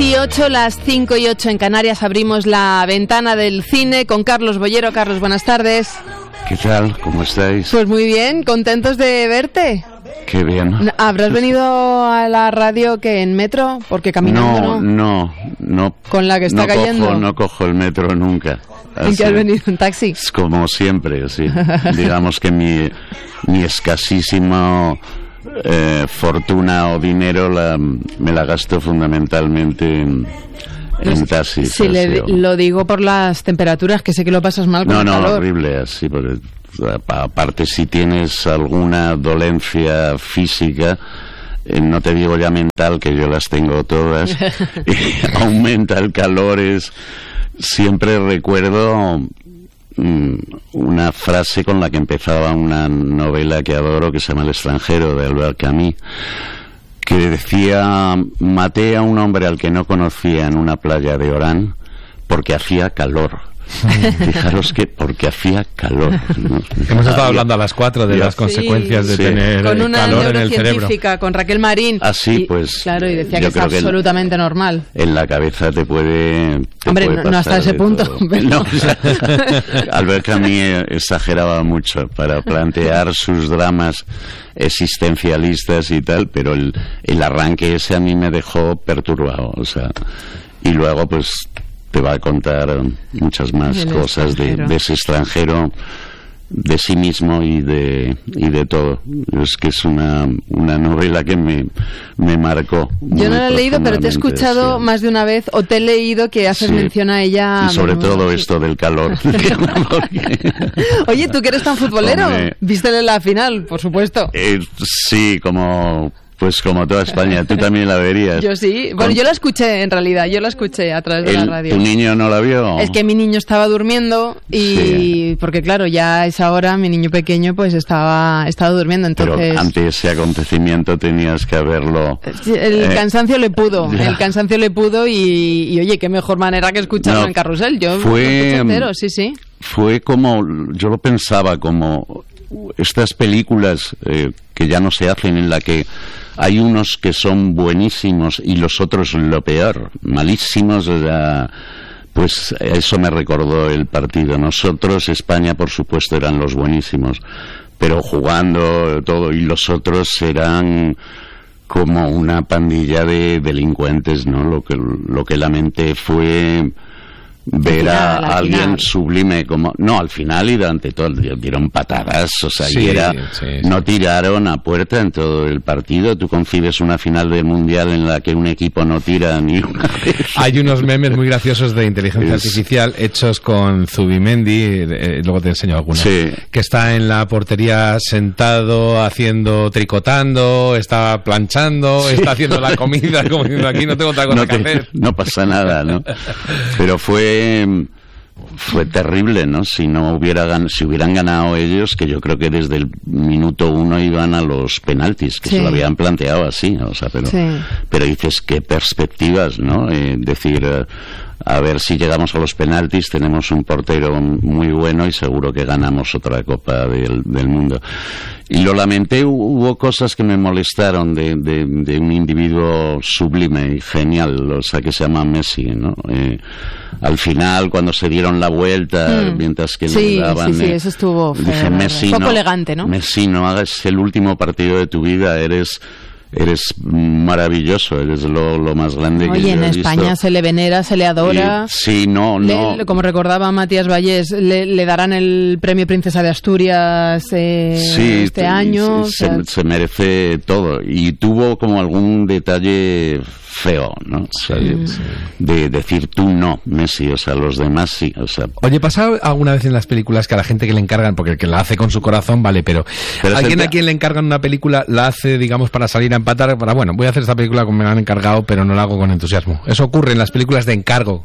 6:08, las 5:08 en Canarias, abrimos la ventana del cine con Carlos Bollero. Carlos, buenas tardes. ¿Qué tal? ¿Cómo estáis? Pues muy bien, contentos de verte. Qué bien. ¿Habrás venido a la radio que en metro? Porque caminando no. ¿Con la que está cayendo? No cojo el metro nunca. ¿En qué has venido? ¿En taxi? Es como siempre, sí. Digamos que mi escasísima fortuna o dinero me la gasto fundamentalmente en taxis. Sí, lo digo por las temperaturas, que sé que lo pasas mal con el calor. No, horrible, así, porque aparte si tienes alguna dolencia física, no te digo ya mental, que yo las tengo todas, y aumenta el calor. Siempre recuerdo una frase con la que empezaba una novela que adoro, que se llama El extranjero, de Albert Camus, que decía: maté a un hombre al que no conocía en una playa de Orán porque hacía calor. Fijaros que porque hacía calor, ¿no? Hemos estado hablando a las 4 de las consecuencias de tener calor en el cerebro. Con una neurocientífica, con Raquel Marín. Así, pues. Claro, y decía que es absolutamente normal. En la cabeza te puede. Hombre, no hasta ese punto. No, Albert Camus exageraba mucho para plantear sus dramas existencialistas y tal, pero el arranque ese a mí me dejó perturbado, o sea, y luego pues te va a contar muchas más cosas de ese extranjero, de sí mismo y de todo. Es que es una novela que me marcó. Yo no la he leído, pero te he escuchado más de una vez, o te he leído que haces mención a ella. Y sobre todo esto del calor. Oye, ¿tú que eres tan futbolero? ¿Viste la final, por supuesto? Sí, pues como toda España. ¿Tú también la verías? Yo sí. Bueno, yo la escuché, en realidad. Yo la escuché a través de la radio. ¿Tu niño no la vio? Es que mi niño estaba durmiendo y... Porque, claro, ya a esa hora mi niño pequeño pues estaba durmiendo, entonces... Pero ante ese acontecimiento tenías que haberlo... El cansancio le pudo. El cansancio le pudo y oye, qué mejor manera que escucharlo en Carrusel. Yo lo escuché entero, sí. Fue como... Yo lo pensaba como... Estas películas que ya no se hacen, en la que hay unos que son buenísimos y los otros lo peor, malísimos, pues eso me recordó el partido. Nosotros, España, por supuesto, eran los buenísimos, pero jugando todo, y los otros eran como una pandilla de delincuentes, ¿no? Lo que lamenté fue ver a alguien final sublime como... No, al final y durante todo, dieron patadas, o sea, no tiraron a puerta en todo el partido. Tú concibes una final del Mundial en la que un equipo no tira ni una vez. Hay unos memes muy graciosos de inteligencia artificial hechos con Zubimendi, luego te enseño algunos, que está en la portería sentado, tricotando, está planchando, está haciendo la comida, como diciendo, aquí no tengo otra cosa que hacer. No pasa nada, ¿no? Pero fue terrible, ¿no? Si hubieran ganado ellos, que yo creo que desde el minuto 1 iban a los penaltis, que se lo habían planteado así, o sea, pero dices, qué perspectivas, ¿no? Decir, a ver si llegamos a los penaltis, tenemos un portero muy bueno y seguro que ganamos otra Copa del Mundo. Y lo lamenté, hubo cosas que me molestaron de un individuo sublime y genial, o sea, que se llama Messi, ¿no? Al final, cuando se dieron la vuelta, mientras que le daban... Sí, eso estuvo... Dije, Messi, poco elegante, ¿no? Messi, no hagas el último partido de tu vida, eres maravilloso, eres lo más grande que yo he visto. Oye, en España se le venera, se le adora. Como recordaba Matías Vallés, le darán el premio Princesa de Asturias este año. Se merece todo. Y tuvo como algún detalle feo, ¿no? O sea, de decir tú no, Messi, o sea, los demás sí, o sea... Oye, ¿pasa alguna vez en las películas que a la gente que le encargan, porque el que la hace con su corazón, vale, pero alguien a quien le encargan una película la hace, digamos, para salir a empatar, voy a hacer esta película como me la han encargado, pero no la hago con entusiasmo? ¿Eso ocurre en las películas de encargo?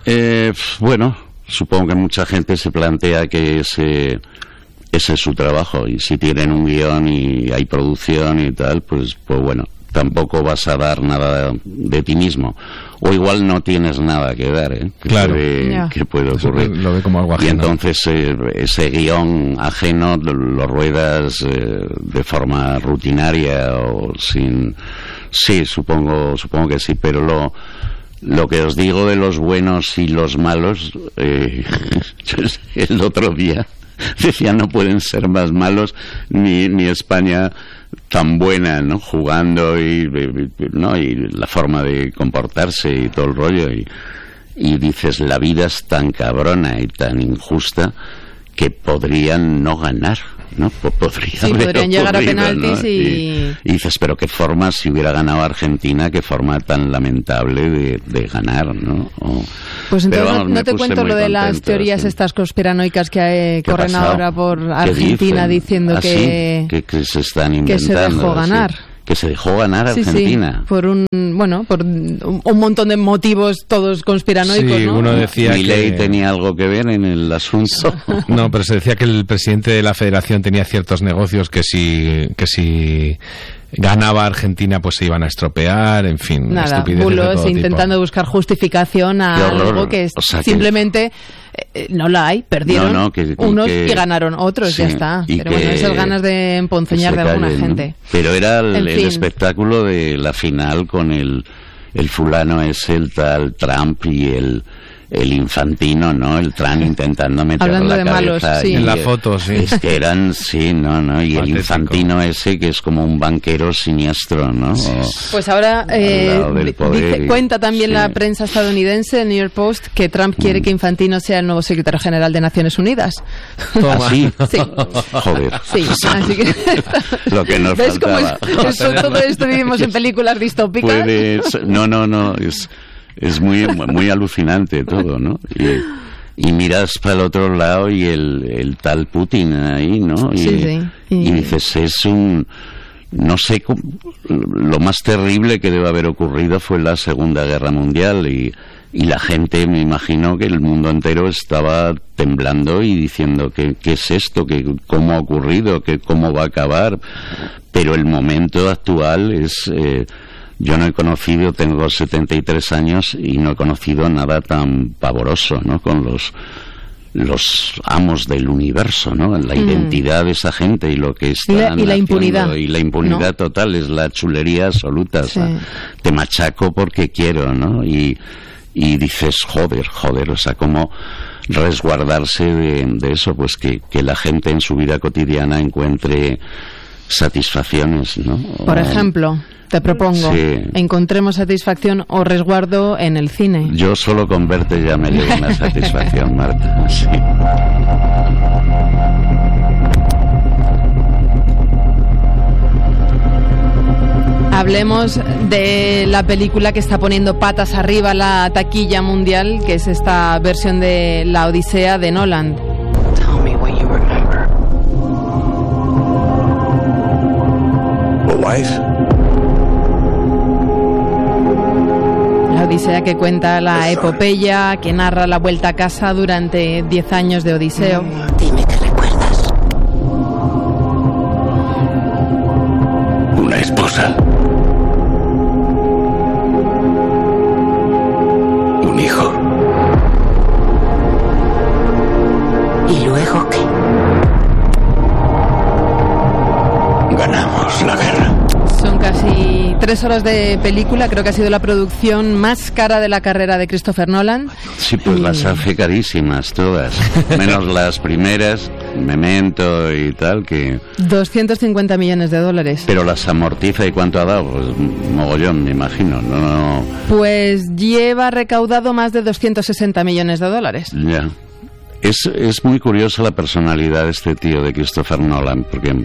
Bueno, supongo que mucha gente se plantea que ese es su trabajo, y si tienen un guión y hay producción y tal, pues bueno, tampoco vas a dar nada de ti mismo, o igual no tienes nada que dar, claro, que puede ocurrir. Lo ve como algo ajeno. Y entonces ese guión ajeno lo ruedas de forma rutinaria o sin... Sí, supongo que sí, pero Lo que os digo de los buenos y los malos, el otro día decía, no pueden ser más malos ni España tan buena, ¿no? Jugando y la forma de comportarse y todo el rollo, y dices, la vida es tan cabrona y tan injusta que podrían no ganar, ¿no? Podrían llegar a penaltis, ¿no? Y dices, pero qué forma, si hubiera ganado Argentina, qué forma tan lamentable de ganar, ¿no? Pues entonces vamos, no te cuento lo de las teorías estas conspiranoicas que corren ahora por Argentina, diciendo que se están inventando, que se dejó ganar. Sí. Que se dejó ganar Argentina. Sí, por un montón de motivos todos conspiranoicos, sí, ¿no? Uno decía Milei tenía algo que ver en el asunto. No, pero se decía que el presidente de la Federación tenía ciertos negocios que si ganaba Argentina pues se iban a estropear, en fin, nada, bulos, intentando buscar justificación a algo que simplemente no la hay, perdieron unos y ganaron otros, ya está. Pero bueno, esas ganas de emponzoñar de alguna gente. Pero era el espectáculo de la final con el fulano ese, el tal Trump y el Infantino, ¿no? El Trump intentando meter hablando la cabeza malos, sí. En la foto, sí. Es que eran, sí, no, y el Infantino ese que es como un banquero siniestro, ¿no? Pues ahora cuenta también la prensa estadounidense, el New York Post, que Trump quiere que Infantino sea el nuevo secretario general de Naciones Unidas. ¿Ah, sí? Sí. Joder. Sí, así que lo que nos ¿ves faltaba. Cómo todo esto vivimos en películas distópicas? No, es muy alucinante todo, ¿no? Y miras para el otro lado y el tal Putin ahí, ¿no? Y dices, es no sé, lo más terrible que debe haber ocurrido fue la Segunda Guerra Mundial y la gente, me imagino que el mundo entero estaba temblando y diciendo ¿qué es esto? ¿Cómo ha ocurrido? ¿Cómo va a acabar? Pero el momento actual es... yo no he conocido, tengo 73 años y no he conocido nada tan pavoroso, ¿no? Con los amos del universo, ¿no? La identidad de esa gente y lo que están y la impunidad. Y la impunidad, ¿no? Total, es la chulería absoluta. Sí. O sea, te machaco porque quiero, ¿no? Y dices, joder, o sea, cómo resguardarse de eso, pues que la gente en su vida cotidiana encuentre satisfacciones, ¿no? Por ejemplo, te propongo, encontremos satisfacción o resguardo en el cine. Yo solo con verte ya me llevo una satisfacción, Marta. Sí. Hablemos de la película que está poniendo patas arriba la taquilla mundial, que es esta versión de La Odisea de Nolan. Tell me what you remember. A wife? La Odisea, que cuenta la epopeya que narra la vuelta a casa durante 10 años de Odiseo. Dime qué recuerdas. Una esposa. Un hijo. ¿Y luego qué? Ganamos la guerra. Son casi 3 horas de película, creo que ha sido la producción más cara de la carrera de Christopher Nolan. Sí, pues las hace carísimas todas, menos las primeras, Memento y tal, que... 250 millones de dólares. Pero las amortiza, ¿y cuánto ha dado? Pues mogollón, me imagino, no... Pues lleva recaudado más de 260 millones de dólares. Ya. Es muy curiosa la personalidad de este tío, de Christopher Nolan, porque...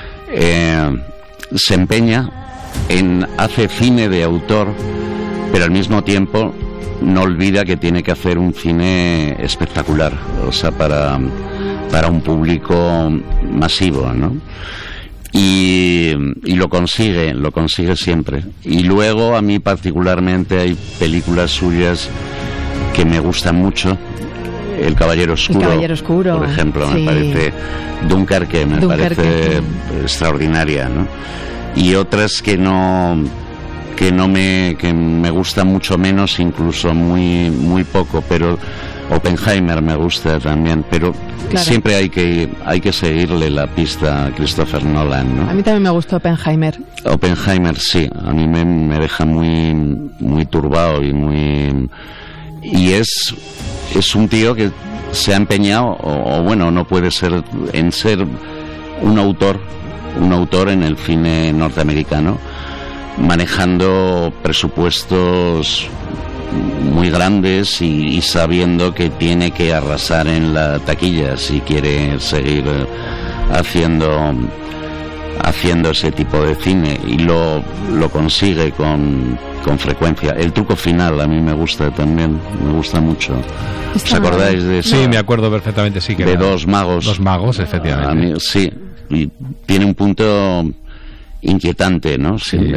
se empeña hace cine de autor, pero al mismo tiempo no olvida que tiene que hacer un cine espectacular, o sea, para un público masivo, ¿no? Y lo consigue siempre. Y luego, a mí particularmente, hay películas suyas que me gustan mucho. El Caballero Oscuro, por ejemplo, sí. Me parece... Dunkerque parece extraordinaria, ¿no? Y otras que no que me gusta mucho menos, incluso muy poco, pero Oppenheimer me gusta también, pero claro, siempre hay que seguirle la pista a Christopher Nolan, ¿no? A mí también me gustó Oppenheimer. Oppenheimer sí, a mí me deja muy turbado y es un tío que se ha empeñado, o bueno, no puede ser, en ser un autor en el cine norteamericano, manejando presupuestos muy grandes y sabiendo que tiene que arrasar en la taquilla si quiere seguir haciendo ese tipo de cine, y lo consigue con frecuencia. El truco final a mí me gusta también, me gusta mucho. ¿Os acordáis de eso? Sí, me acuerdo perfectamente, sí, que de dos magos. Dos magos, efectivamente. A mí, sí, y tiene un punto inquietante, ¿no? Sí, sí.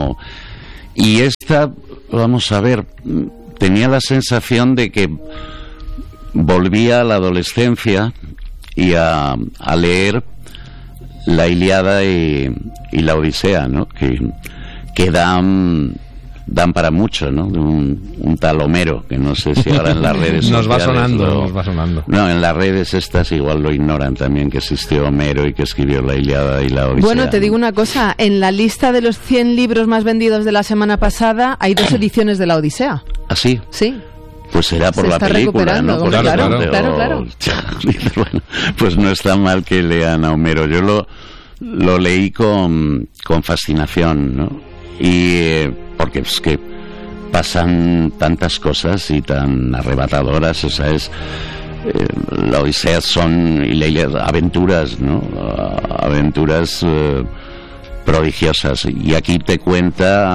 Y esta, vamos a ver, tenía la sensación de que volvía a la adolescencia y a leer la Ilíada y la Odisea, ¿no? Que dan para mucho, ¿no? Un tal Homero, que no sé si ahora en las redes nos va sonando. No, en las redes estas igual lo ignoran también, que existió Homero y que escribió la Ilíada y la Odisea. Bueno, te digo una cosa, en la lista de los 100 libros más vendidos de la semana pasada hay 2 ediciones de la Odisea. ¿Ah, sí? Sí. Pues será por la película, ¿no? Por claro. Bueno, pues no está mal que lean a Homero. Yo lo leí con fascinación, ¿no? Y porque es que pasan tantas cosas y tan arrebatadoras, o sea, la Odisea son aventuras, ¿no? Aventuras prodigiosas. Y aquí te cuenta,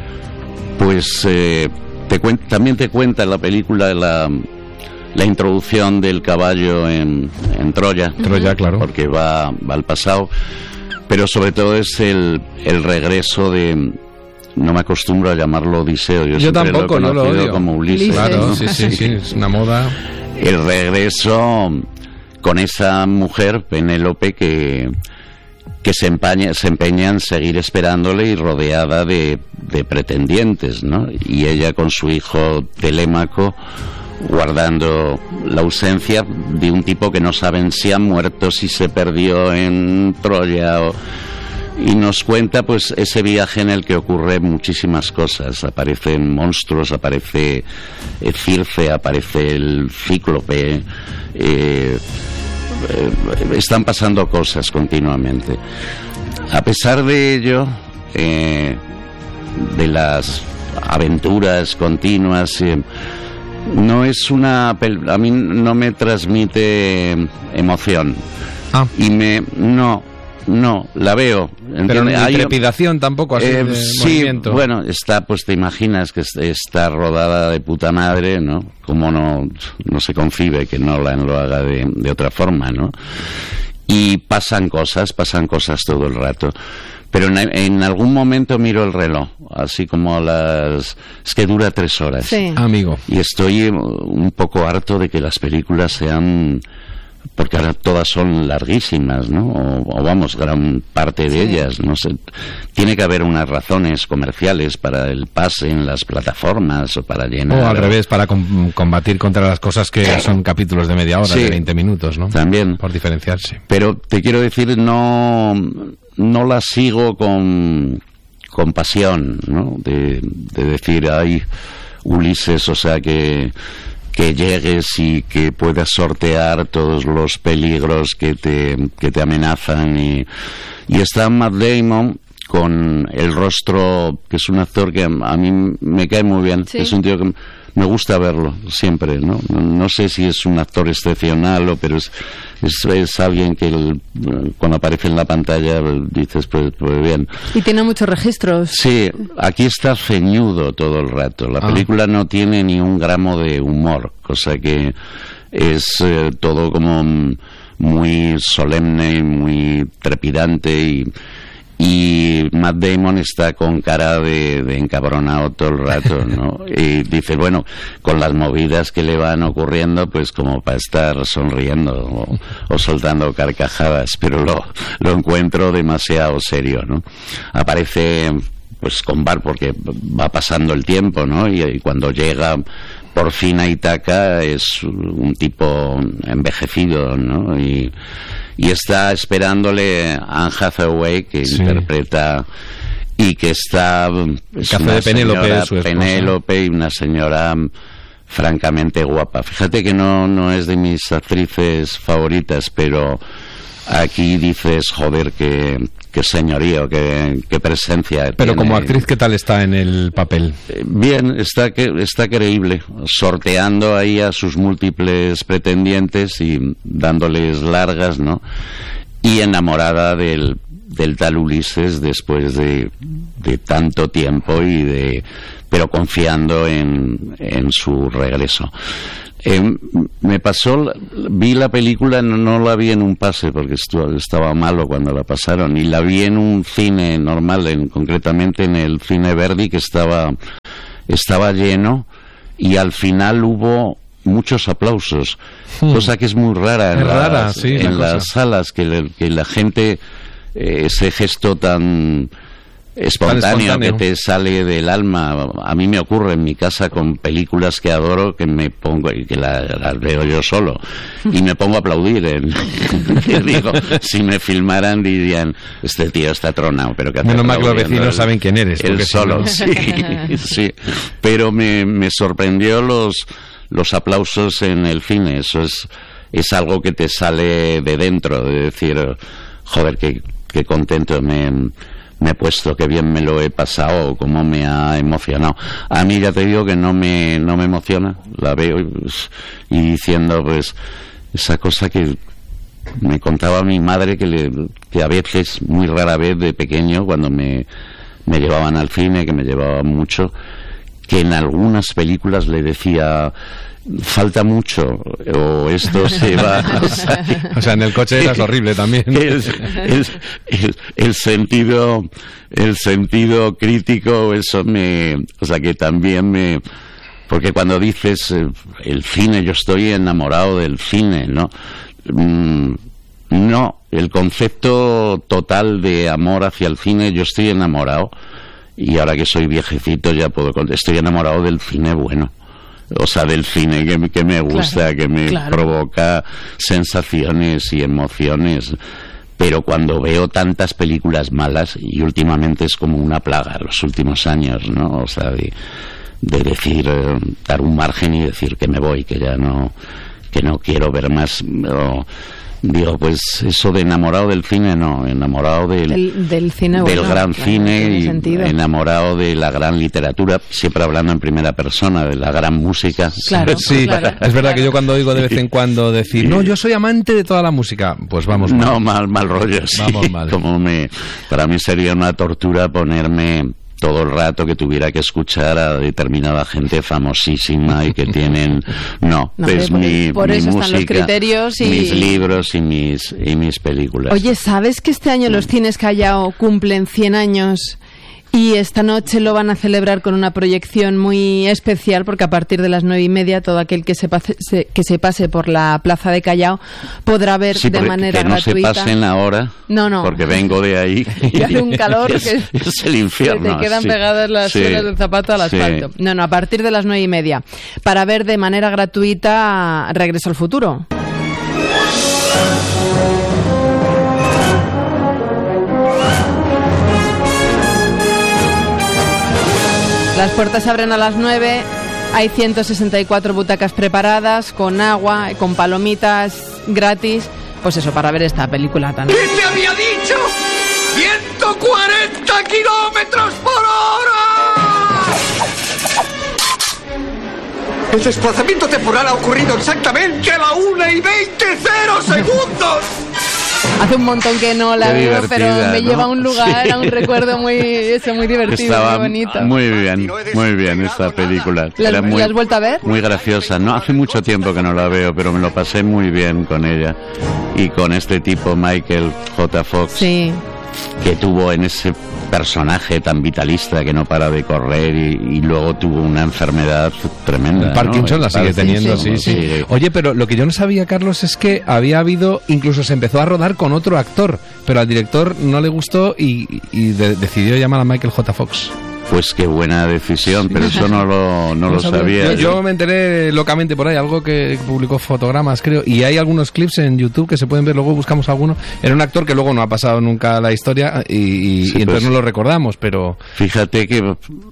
pues también te cuenta en la película la introducción del caballo en Troya. Troya, claro. Porque va al pasado, pero sobre todo es el regreso de... No me acostumbro a llamarlo Odiseo. Yo tampoco, no lo odio. Como Ulises. Claro, ¿no? sí, es una moda. El regreso con esa mujer, Penélope, que se empeña en seguir esperándole y rodeada de pretendientes, ¿no? Y ella con su hijo Telémaco guardando la ausencia de un tipo que no saben si ha muerto, si se perdió en Troya y nos cuenta pues ese viaje en el que ocurren muchísimas cosas. Aparecen monstruos, aparece Circe, aparece el Cíclope, están pasando cosas continuamente. A pesar de ello, de las aventuras continuas, no es a mí no me transmite emoción. Y no, la veo. Pero hay trepidación tampoco así de sí, movimiento. Bueno, pues te imaginas que está rodada de puta madre, ¿no? Como no se concibe que Nolan lo haga de otra forma, ¿no? Y pasan cosas todo el rato. Pero en algún momento miro el reloj, así como es que dura 3 horas. Sí. Amigo. Y estoy un poco harto de que las películas sean... porque ahora todas son larguísimas, ¿no? O vamos, gran parte de ellas, no sé. Tiene que haber unas razones comerciales para el pase en las plataformas o para llenar... O al revés, para combatir contra las cosas que son capítulos de media hora, de 20 minutos, ¿no? También. Por diferenciarse. Pero te quiero decir, no la sigo con pasión, ¿no? De decir, ay, Ulises, o sea que llegues y que puedas sortear todos los peligros que te amenazan y está Matt Damon con el rostro, que es un actor que a mí me cae muy bien, es un tío que me gusta verlo siempre, no sé si es un actor excepcional pero es alguien que cuando aparece en la pantalla dices pues bien. Y tiene muchos registros. Sí, aquí está ceñudo todo el rato. La película no tiene ni un gramo de humor, cosa que es todo como muy solemne y muy trepidante y Matt Damon está con cara de encabronado todo el rato, ¿no? Y dice, bueno, con las movidas que le van ocurriendo, pues como para estar sonriendo o soltando carcajadas, pero lo encuentro demasiado serio, ¿no? Aparece pues con bar, porque va pasando el tiempo, ¿no? Y cuando llega por fin a Ítaca es un tipo envejecido, ¿no? Y está esperándole Anne Hathaway, que interpreta y que está de Penélope, y una señora francamente guapa. Fíjate que no es de mis actrices favoritas, pero aquí dices, joder, qué señorío, qué presencia. Pero tiene. Como actriz, ¿qué tal está en el papel? Bien, está creíble, sorteando ahí a sus múltiples pretendientes y dándoles largas, ¿no? Y enamorada del tal Ulises después de tanto tiempo pero confiando en su regreso. Me pasó, vi la película, no la vi en un pase porque estaba malo cuando la pasaron, y la vi en un cine normal, concretamente en el Cine Verdi, que estaba lleno, y al final hubo muchos aplausos, cosa que es muy rara en las salas, que la gente, ese gesto tan espontáneo que te sale del alma. A mí me ocurre en mi casa con películas que adoro, que me pongo y que las veo yo solo y me pongo a aplaudir. Digo, si me filmaran dirían, este tío está tronado, pero que menos mal que los vecinos saben quién eres. Él solo, sí. Pero me sorprendió los aplausos en el cine. Eso es algo que te sale de dentro, de decir, joder, qué contento me he puesto, qué bien me lo he pasado, cómo me ha emocionado. A mí ya te digo que no me emociona, la veo y diciendo, pues, esa cosa que me contaba mi madre, que a veces, muy rara vez de pequeño, cuando me llevaban al cine, que me llevaban mucho, que en algunas películas le decía, falta mucho, o esto se va. O sea, en el coche eras horrible también. El sentido crítico, eso o sea, que también porque cuando dices el cine, yo estoy enamorado del cine, ¿no? No, el concepto total de amor hacia el cine, yo estoy enamorado, y ahora que soy viejecito ya estoy enamorado del cine bueno. O sea, del cine que me gusta, que me provoca sensaciones y emociones. Pero cuando veo tantas películas malas, y últimamente es como una plaga los últimos años, ¿no? O sea, de decir, dar un margen y decir que me voy, que ya no quiero ver más. Digo, pues eso de enamorado del cine, no, enamorado del cine, del gran cine, y enamorado de la gran literatura, siempre hablando en primera persona, de la gran música. Claro, sí, claro. Es verdad que yo cuando oigo de vez en cuando decir, no, yo soy amante de toda la música, pues vamos mal. No, mal rollo, sí. Vamos mal. Para mí sería una tortura ponerme todo el rato que tuviera que escuchar a determinada gente famosísima y que tienen pues mi eso música, están los criterios y mis libros y mis películas. Oye, ¿sabes que este año los cines Callao cumplen 100 años? Y esta noche lo van a celebrar con una proyección muy especial, porque a partir de las 9:30 todo aquel que se pase por la plaza de Callao podrá ver de manera gratuita. Que no se pasen ahora, no, porque vengo de ahí. Y hace un calor es el infierno. Que te quedan pegadas las suelas del zapato al asfalto. No, a partir de las 9:30 para ver de manera gratuita Regreso al Futuro. Las puertas abren a las 9, hay 164 butacas preparadas, con agua, con palomitas gratis, pues eso, para ver esta película tan... ¿Qué te había dicho? ¡140 kilómetros por hora! El desplazamiento temporal ha ocurrido exactamente a la 1:20 segundos. Hace un montón que no la veo, pero me lleva a un lugar, a un recuerdo muy divertido, estaba muy bonito. Muy bien esta película. ¿La has vuelto a ver? Muy graciosa. No, hace mucho tiempo que no la veo, pero me lo pasé muy bien con ella. Y con este tipo, Michael J. Fox, que tuvo en ese personaje tan vitalista que no para de correr y luego tuvo una enfermedad tremenda. El Parkinson, ¿no? La sigue teniendo, sí. Oye, pero lo que yo no sabía, Carlos, es que había habido, incluso se empezó a rodar con otro actor, pero al director no le gustó y decidió llamar a Michael J. Fox. Pues qué buena decisión, pero eso no lo sabía. Yo me enteré locamente por ahí, algo que publicó Fotogramas, creo, y hay algunos clips en YouTube que se pueden ver, luego buscamos alguno. Era un actor que luego no ha pasado nunca a la historia y entonces pues, no lo recordamos, pero... Fíjate que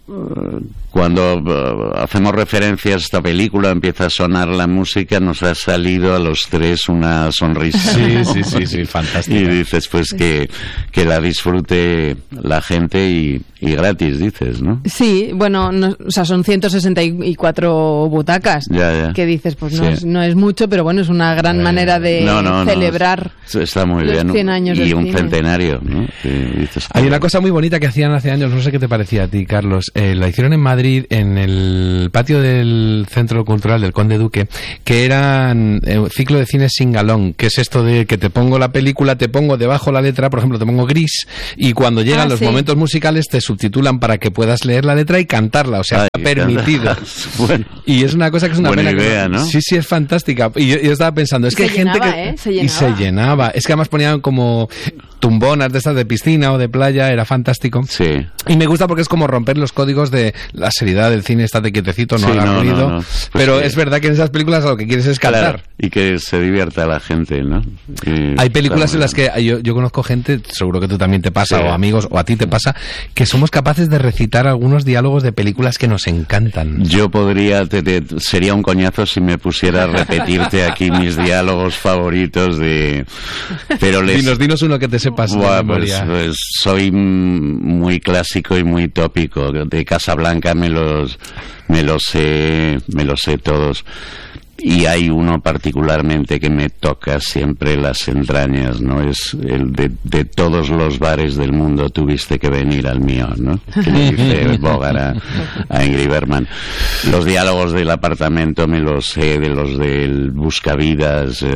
cuando hacemos referencia a esta película, empieza a sonar la música, nos ha salido a los tres una sonrisa. Sí, fantástico. Y dices, pues que la disfrute la gente y gratis, dices, ¿no? Sí, bueno, o sea, son 164 butacas. Ya. Que dices, pues no es mucho, pero bueno, es una gran manera de celebrar está muy los bien. 100 años y del un cine. Centenario, ¿no? Dices, hay una cosa muy bonita que hacían hace años, no sé qué te parecía a ti, Carlos. La hicieron en Madrid, en el patio del Centro Cultural del Conde Duque, que eran ciclo de cine sing-along, que es esto de que te pongo la película, te pongo debajo la letra, por ejemplo, te pongo gris, y cuando llegan los momentos musicales te subtitulan para que puedas leer la letra y cantarla, o sea, está permitido. Bueno, y es una cosa que es una buena pena idea, ¿no? Sí, es fantástica. Y yo estaba pensando, es que hay gente que... se llenaba. Es que además ponían como tumbonas de estas de piscina o de playa, era fantástico. Sí. Y me gusta porque es como romper los códigos de la seriedad del cine, estate quietecito, no haga ruido. No. Pues pero es verdad que en esas películas lo que quieres es cantar. Claro, y que se divierta la gente, ¿no? Hay películas en las que yo conozco gente, seguro que tú también te pasa, o amigos, o a ti te pasa, que somos capaces de recitar algunos diálogos de películas que nos encantan. Yo podría, sería un coñazo si me pusiera a repetirte aquí mis diálogos favoritos de... Pero dinos uno que te sepas. Pues soy muy clásico y muy tópico. De Casablanca me los sé todos. Y hay uno particularmente que me toca siempre las entrañas, ¿no? Es el de todos los bares del mundo tuviste que venir al mío, ¿no? Que le dice Bogart a Ingrid Bergman. Los diálogos del apartamento me los sé, de los del Buscavidas,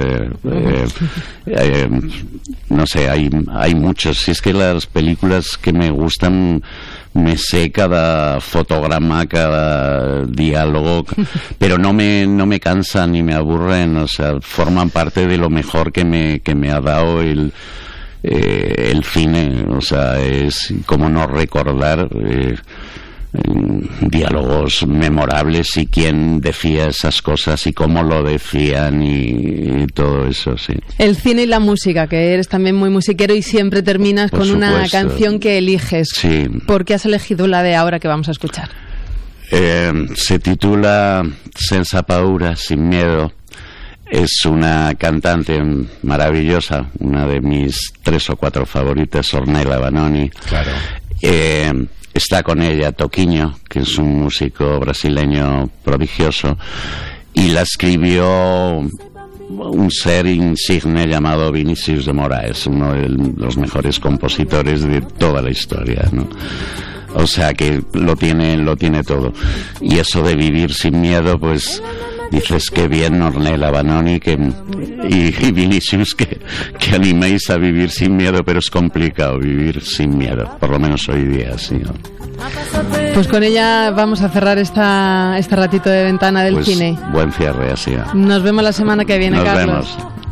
no sé, hay muchos. Si es que las películas que me gustan, me sé cada fotograma, cada diálogo, pero no me cansan ni me aburren, o sea, forman parte de lo mejor que me ha dado el cine, o sea, es como no recordar diálogos memorables y quién decía esas cosas y cómo lo decían y todo eso, sí. El cine y la música, que eres también muy musiquero y siempre terminas con una canción que eliges. Sí. ¿Por qué has elegido la de ahora que vamos a escuchar? Se titula Senza paura, sin miedo. Es una cantante maravillosa, una de mis 3 o 4 favoritas, Ornella Vanoni. Claro. Está con ella Toquinho, que es un músico brasileño prodigioso, y la escribió un ser insigne llamado Vinícius de Moraes, uno de los mejores compositores de toda la historia, ¿no? O sea que lo tiene todo. Y eso de vivir sin miedo, pues dices que bien, Ornella Vanoni y Vinicius, que animéis a vivir sin miedo, pero es complicado vivir sin miedo, por lo menos hoy día, sí, ¿no? Pues con ella vamos a cerrar este ratito de ventana del cine. Buen cierre, así. Nos vemos la semana que viene, Carlos. Nos vemos.